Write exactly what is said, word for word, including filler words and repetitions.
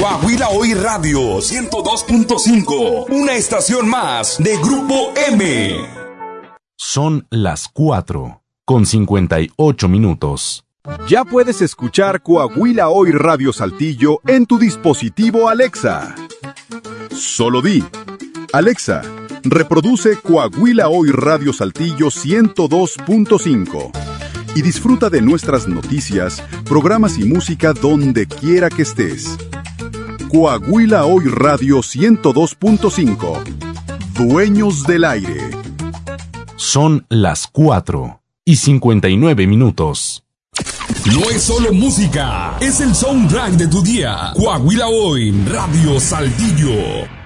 Coahuila Hoy Radio ciento dos punto cinco, una estación más de Grupo M. Son las cuatro con cincuenta y ocho minutos. Ya puedes escuchar Coahuila Hoy Radio Saltillo en tu dispositivo Alexa. Solo di: Alexa, reproduce Coahuila Hoy Radio Saltillo ciento dos punto cinco y disfruta de nuestras noticias, programas y música donde quiera que estés. Coahuila Hoy Radio ciento dos punto cinco. Dueños del aire. Son las cuatro y cincuenta y nueve minutos. No es solo música, es el soundtrack de tu día. Coahuila Hoy Radio Saltillo.